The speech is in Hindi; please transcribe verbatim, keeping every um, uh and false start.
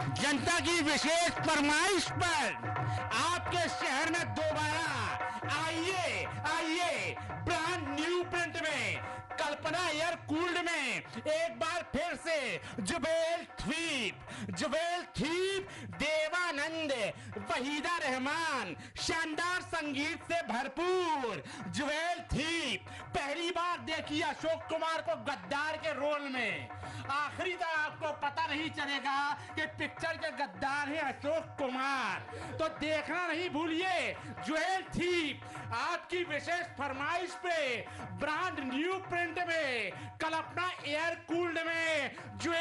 जनता की विशेष फरमाइश पर आपके शहर में दोबारा आइए आइए ब्रांड न्यू प्रिंट में कल्पना एयर कूल्ड में एक बार फिर से Jubail thief Jubail thief Devanand Waheeda Rehman शानदार संगीत से भरपूर जुबेल थीप पहली बार देखिए अशोक कुमार को गद्दार के रोल में। आखिरी तक आपको पता नहीं चलेगा कि पिक्चर के गद्दार हैं अशोक कुमार, तो देखना नहीं भूलिए जुबेल थीप आपकी विशेष फरमाइश पे ब्रांड न्यू प्रिंट में कल्पना एयर कूल्ड में।